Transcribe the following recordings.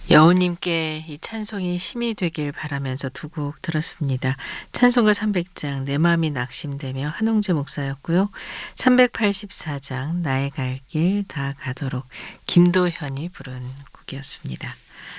여호님께 이 찬송이 힘이 되길 바라면서 두 곡 들었습니다. 찬송가 300장 내 마음이 낙심되며 한홍재 목사였고요. 384장 나의 갈 길 다 가도록 김도현이 부른 곡이었습니다.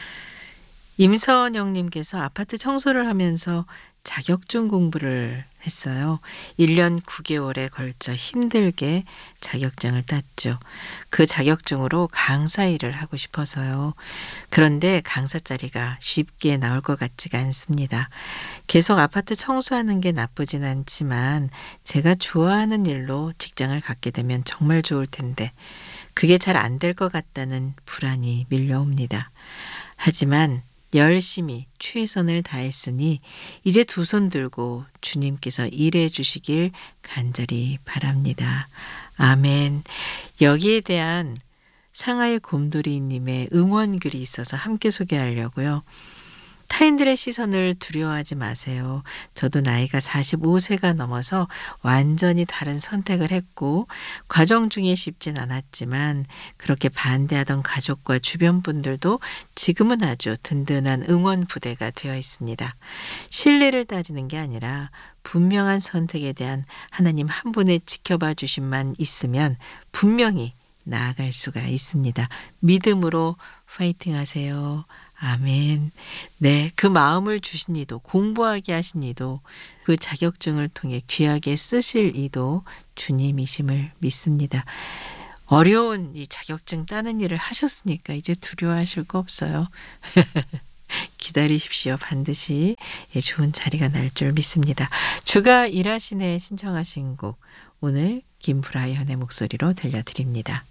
임선영님께서 아파트 청소를 하면서 자격증 공부를 했어요. 1년 9개월에 걸쳐 힘들게 자격증을 땄죠. 그 자격증으로 강사 일을 하고 싶어서요. 그런데 강사 자리가 쉽게 나올 것 같지가 않습니다. 계속 아파트 청소하는 게 나쁘진 않지만 제가 좋아하는 일로 직장을 갖게 되면 정말 좋을 텐데 그게 잘 안 될 것 같다는 불안이 밀려옵니다. 하지만 열심히 최선을 다했으니 이제 두 손 들고 주님께서 일해 주시길 간절히 바랍니다. 아멘. 여기에 대한 상하이 곰돌이님의 응원글이 있어서 함께 소개하려고요. 타인들의 시선을 두려워하지 마세요. 저도 나이가 45세가 넘어서 완전히 다른 선택을 했고 과정 중에 쉽진 않았지만 그렇게 반대하던 가족과 주변 분들도 지금은 아주 든든한 응원 부대가 되어 있습니다. 신뢰를 따지는 게 아니라 분명한 선택에 대한 하나님 한 분의 지켜봐 주심만 있으면 분명히 나아갈 수가 있습니다. 믿음으로 파이팅 하세요. 아멘. 네, 그 마음을 주신 이도 공부하게 하신 이도 그 자격증을 통해 귀하게 쓰실 이도 주님이심을 믿습니다. 어려운 이 자격증 따는 일을 하셨으니까 이제 두려워하실 거 없어요. 기다리십시오. 반드시 좋은 자리가 날 줄 믿습니다. 주가 일하시네 신청하신 곡 오늘 김브라이언의 목소리로 들려드립니다.